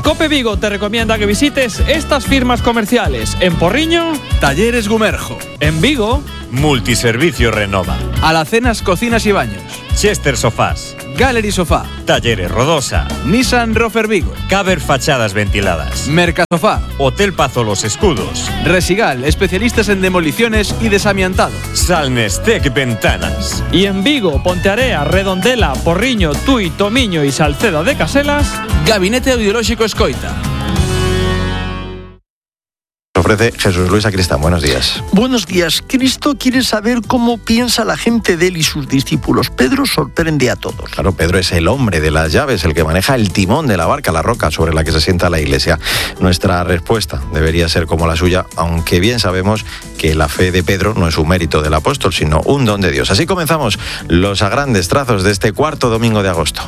Cope Vigo te recomienda que visites estas firmas comerciales. En Porriño, Talleres Gumerjo. En Vigo, Multiservicio Renova. Alacenas Cocinas y Baños. Chester Sofás. Gallery Sofá. Talleres Rodosa. Nissan Rofer Vigo. Caber Fachadas Ventiladas. Mercasofá. Hotel Pazo Los Escudos. Resigal, especialistas en demoliciones y desamiantado. Salnestec Ventanas. y en Vigo, Pontearea, Redondela, Porriño, Tui, Tomiño y Salceda de Caselas, Gabinete Audiolóxico Escoita. Ofrece Jesús Luis Sacristán. Buenos días. Buenos días. Cristo quiere saber cómo piensa la gente de él y sus discípulos. Pedro sorprende a todos. Claro, Pedro es el hombre de las llaves, el que maneja el timón de la barca, la roca sobre la que se sienta la Iglesia. Nuestra respuesta debería ser como la suya, aunque bien sabemos que la fe de Pedro no es un mérito del apóstol, sino un don de Dios. Así comenzamos los a grandes trazos de este cuarto domingo de agosto.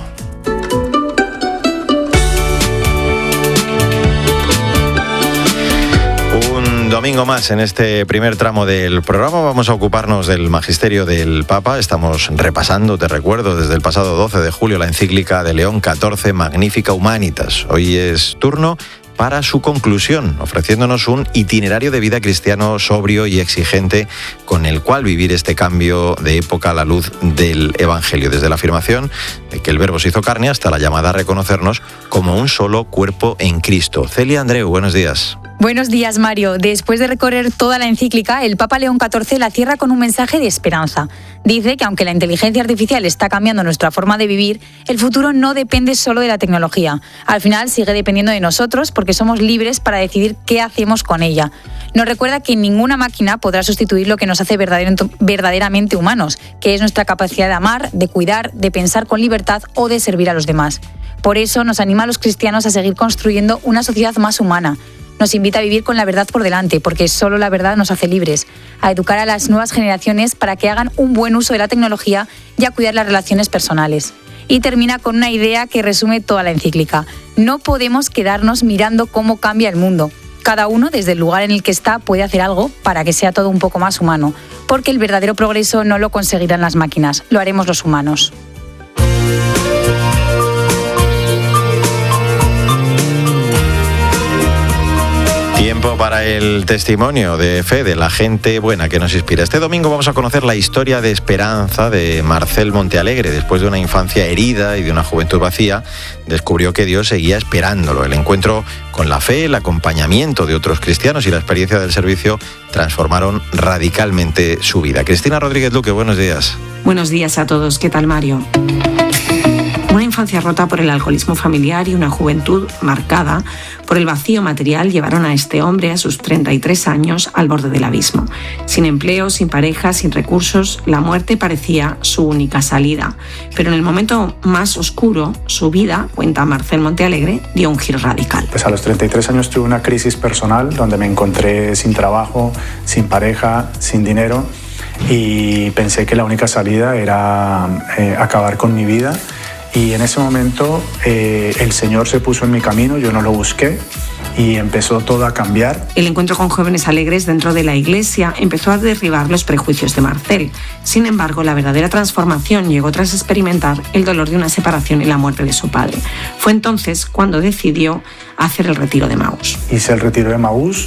Domingo más en este primer tramo del programa. Vamos a ocuparnos del magisterio del Papa. Estamos repasando, te recuerdo, desde el pasado 12 de julio la encíclica de León XIV, Magnificat Humanitas. Hoy es turno para su conclusión, ofreciéndonos un itinerario de vida cristiano sobrio y exigente con el cual vivir este cambio de época a la luz del Evangelio, desde la afirmación de que el Verbo se hizo carne hasta la llamada a reconocernos como un solo cuerpo en Cristo. Celia Andreu, buenos días. Buenos días, Mario. Después de recorrer toda la encíclica, el Papa León XIV la cierra con un mensaje de esperanza. Dice que aunque la inteligencia artificial está cambiando nuestra forma de vivir, el futuro no depende solo de la tecnología. Al final sigue dependiendo de nosotros porque somos libres para decidir qué hacemos con ella. Nos recuerda que ninguna máquina podrá sustituir lo que nos hace verdaderamente humanos, que es nuestra capacidad de amar, de cuidar, de pensar con libertad o de servir a los demás. Por eso nos anima a los cristianos a seguir construyendo una sociedad más humana. Nos invita a vivir con la verdad por delante, porque solo la verdad nos hace libres, a educar a las nuevas generaciones para que hagan un buen uso de la tecnología y a cuidar las relaciones personales. Y termina con una idea que resume toda la encíclica. No podemos quedarnos mirando cómo cambia el mundo. Cada uno, desde el lugar en el que está, puede hacer algo para que sea todo un poco más humano, porque el verdadero progreso no lo conseguirán las máquinas, lo haremos los humanos. Tiempo para el testimonio de fe de la gente buena que nos inspira. Este domingo vamos a conocer la historia de esperanza de Marcel Montealegre. Después de una infancia herida y de una juventud vacía, descubrió que Dios seguía esperándolo. El encuentro con la fe, el acompañamiento de otros cristianos y la experiencia del servicio transformaron radicalmente su vida. Cristina Rodríguez Luque, buenos días. Buenos días a todos. ¿Qué tal, Mario? Una infancia rota por el alcoholismo familiar y una juventud marcada por el vacío material llevaron a este hombre a sus 33 años al borde del abismo. Sin empleo, sin pareja, sin recursos, la muerte parecía su única salida. Pero en el momento más oscuro, su vida, cuenta Marcel Montealegre, dio un giro radical. Pues a los 33 años tuve una crisis personal donde me encontré sin trabajo, sin pareja, sin dinero y pensé que la única salida era acabar con mi vida. Y en ese momento el Señor se puso en mi camino, yo no lo busqué y empezó todo a cambiar. El encuentro con jóvenes alegres dentro de la iglesia empezó a derribar los prejuicios de Marcel. Sin embargo, la verdadera transformación llegó tras experimentar el dolor de una separación y la muerte de su padre. Fue entonces cuando decidió hacer el retiro de Emaús. Hice el retiro de Emaús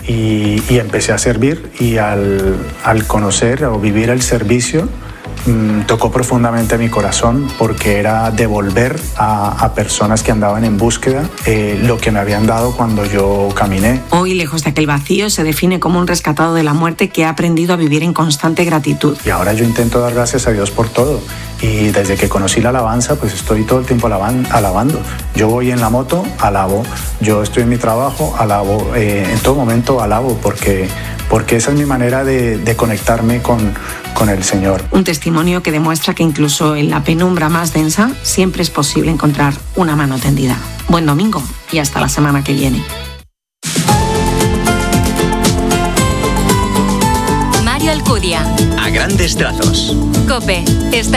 y empecé a servir y al conocer o vivir el servicio, tocó profundamente mi corazón porque era devolver a personas que andaban en búsqueda lo que me habían dado cuando yo caminé. Hoy, lejos de aquel vacío, se define como un rescatado de la muerte que ha aprendido a vivir en constante gratitud. Y ahora yo intento dar gracias a Dios por todo. Y desde que conocí la alabanza, pues estoy todo el tiempo alabando. Yo voy en la moto, alabo. Yo estoy en mi trabajo, alabo. En todo momento alabo porque esa es mi manera de conectarme con el Señor. Un testimonio que demuestra que incluso en la penumbra más densa siempre es posible encontrar una mano tendida. Buen domingo y hasta la semana que viene. Mario Alcudia. A grandes trazos. COPE. Está